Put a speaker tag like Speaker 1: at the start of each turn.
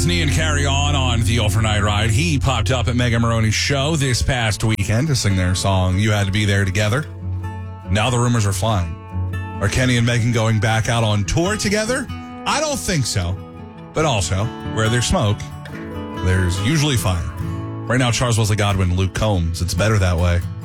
Speaker 1: Ian Carry on the Overnight Ride. He popped up at Mega Maroney's show this past weekend to sing their song, You Had to Be There Together. Now the rumors are flying. Are Kenny and Megan going back out on tour together? I don't think so. But also, where there's smoke, there's usually fire. Right now, Charles Wesley Godwin, Luke Combs. It's better that way.